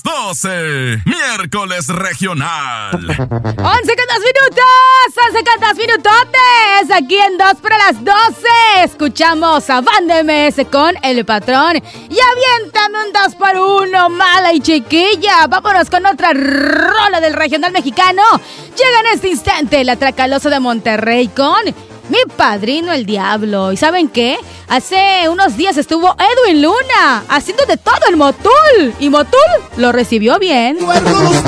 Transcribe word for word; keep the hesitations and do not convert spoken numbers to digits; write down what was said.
doce, miércoles regional. once con dos minutos, once con dos minutotes, aquí en dos para las doce. Escuchamos a Banda M S con El Patrón. Y aviéntame un dos por uno, mala y chiquilla. Vámonos con otra rola del regional mexicano. Llega en este instante la Tracalosa de Monterrey con Mi Padrino el Diablo. ¿Y saben qué? Hace unos días estuvo Edwin Luna haciendo de todo el Motul. Y Motul lo recibió bien. Recuerdo los